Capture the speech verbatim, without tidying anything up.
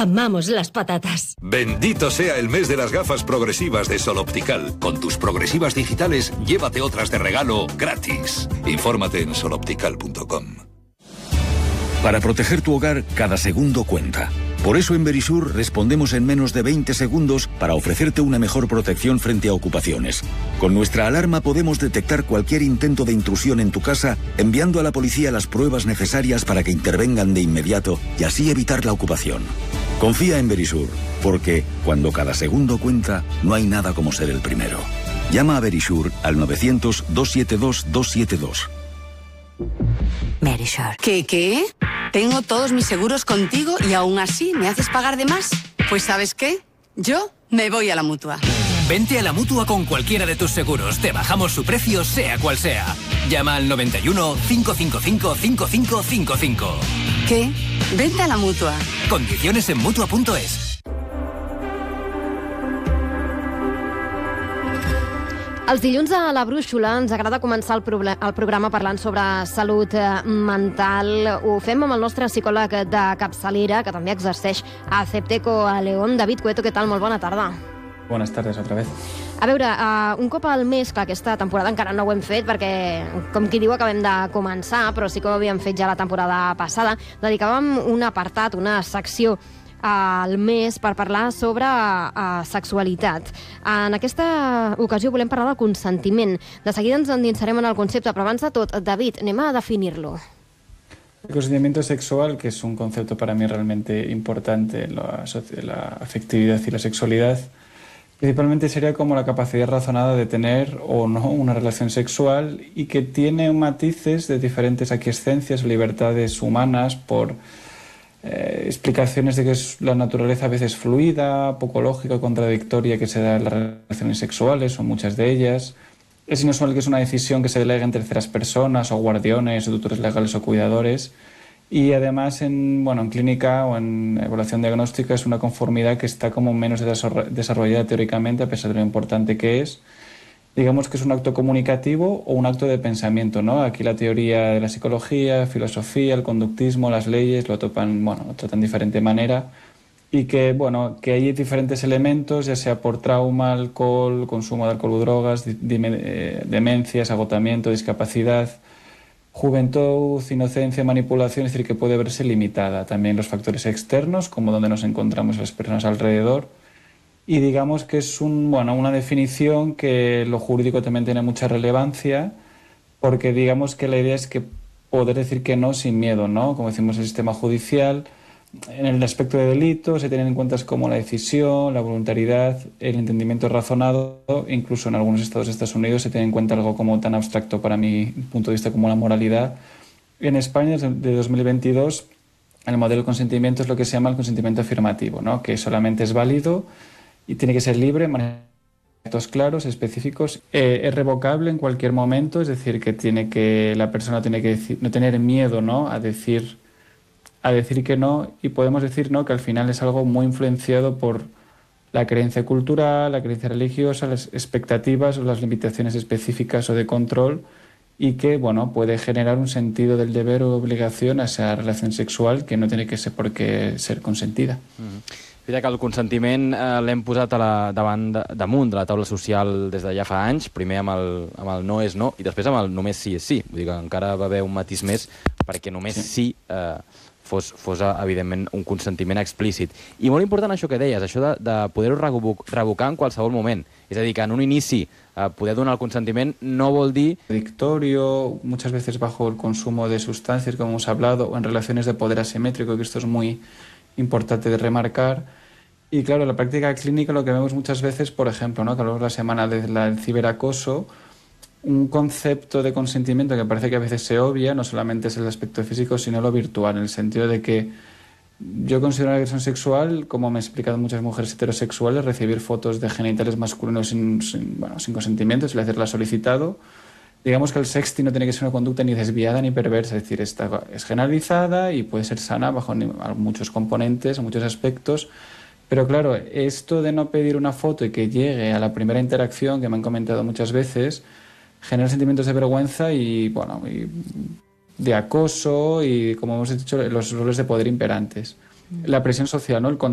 Amamos las patatas. Bendito sea el mes de las gafas progresivas de Sol Optical. Con tus progresivas digitales, llévate otras de regalo gratis. Infórmate en sol optical punto com. Para proteger tu hogar, cada segundo cuenta. Por eso en Verisur respondemos en menos de veinte segundos para ofrecerte una mejor protección frente a ocupaciones. Con nuestra alarma podemos detectar cualquier intento de intrusión en tu casa, enviando a la policía las pruebas necesarias para que intervengan de inmediato y así evitar la ocupación. Confía en Verisur, porque cuando cada segundo cuenta, no hay nada como ser el primero. Llama a Verisur al novecientos, doscientos setenta y dos, doscientos setenta y dos. Verisur. ¿Qué, qué? Tengo todos mis seguros contigo y aún así me haces pagar de más. Pues ¿sabes qué? Yo me voy a la Mutua. Vente a la Mutua con cualquiera de tus seguros. Te bajamos su precio, sea cual sea. Llama al noventa y uno, cinco cinco cinco, cinco cinco cinco cinco. ¿Qué? Vente a la Mutua. Condiciones en mutua punto es. Els dilluns a la Brúixola ens agrada començar el, pro el programa parlant sobre salut mental. Ho fem amb el nostre psicòleg de capçalera, que també exerceix a Cepteco a León. David Cueto, què tal? Molt bona tarda. Buenas tardes, otra vez. A veure, uh, un cop al mes, clar, aquesta temporada encara no ho hem fet perquè, com qui diu, acabem de començar, però sí que ho havíem fet ja la temporada passada, dedicàvem un apartat, una secció al mes per parlar sobre uh, sexualitat. En aquesta ocasió volem parlar del consentiment. De seguida ens endinsarem en el concepte, però abans de tot, David, anem a definir-lo. El consentimiento sexual, que es un concepto para mí realmente importante en la, la afectividad y la sexualidad, principalmente sería como la capacidad razonada de tener o no una relación sexual y que tiene matices de diferentes aquiescencias o libertades humanas por Eh, explicaciones de que es la naturaleza a veces fluida, poco lógica, contradictoria que se da en las relaciones sexuales, o muchas de ellas. Es inusual que es una decisión que se delega en terceras personas, o guardianes, o tutores legales o cuidadores. Y además en, bueno, en clínica o en evaluación diagnóstica es una conformidad que está como menos desarrollada teóricamente, a pesar de lo importante que es. Digamos que es un acto comunicativo o un acto de pensamiento, ¿no? Aquí la teoría de la psicología, filosofía, el conductismo, las leyes lo topan, bueno, lo tratan de diferente manera y que, bueno, que hay diferentes elementos, ya sea por trauma, alcohol, consumo de alcohol o drogas, demencias, agotamiento, discapacidad, juventud, inocencia, manipulación, es decir, que puede verse limitada. También los factores externos, como donde nos encontramos las personas alrededor. Y digamos que es un, bueno, una definición que lo jurídico también tiene mucha relevancia, porque digamos que la idea es que poder decir que no sin miedo, ¿no? Como decimos el sistema judicial, en el aspecto de delito se tienen en cuenta como la decisión, la voluntariedad, el entendimiento razonado, incluso en algunos estados de Estados Unidos se tiene en cuenta algo como tan abstracto para mi punto de vista como la moralidad. En España, de dos mil veintidós, el modelo de consentimiento es lo que se llama el consentimiento afirmativo, ¿no? Que solamente es válido y tiene que ser libre, mandatos claros, específicos, eh, es revocable en cualquier momento, es decir, que tiene que la persona tiene que decir, no tener miedo, ¿no? a decir a decir que no, y podemos decir, ¿no? que al final es algo muy influenciado por la creencia cultural, la creencia religiosa, las expectativas o las limitaciones específicas o de control, y que, bueno, puede generar un sentido del deber o obligación a esa relación sexual que no tiene que ser por qué ser consentida. Mm-hmm. Mira que el consentiment eh, l'hem posat a la, davant de, damunt de la taula social des de ja fa anys, primer amb el, amb el no és no i després amb el només sí és sí. Vull dir que encara va haver un matís més perquè només sí, sí eh, fos, fos evidentment un consentiment explícit. I molt important això que deies, això de, de poder-ho revocar en qualsevol moment. És a dir, que en un inici eh, poder donar el consentiment no vol dir... Contradictorio, muchas veces bajo el consumo de sustancias, como hemos hablado, o en relaciones de poder asimétrico, que esto es muy importante de remarcar. Y claro, en la práctica clínica lo que vemos muchas veces, por ejemplo, ¿no? que hablamos la semana del ciberacoso, un concepto de consentimiento que parece que a veces se obvia, no solamente es el aspecto físico, sino lo virtual, en el sentido de que yo considero la agresión sexual, como me han explicado muchas mujeres heterosexuales, recibir fotos de genitales masculinos sin, sin, bueno, sin consentimiento, sin hacerla solicitado. Digamos que el sexting no tiene que ser una conducta ni desviada ni perversa, es decir, esta es generalizada y puede ser sana bajo muchos componentes, muchos aspectos. Pero claro, esto de no pedir una foto y que llegue a la primera interacción, que me han comentado muchas veces, genera sentimientos de vergüenza y, bueno, y de acoso y, como hemos dicho, los roles de poder imperantes. La presión social, ¿no? El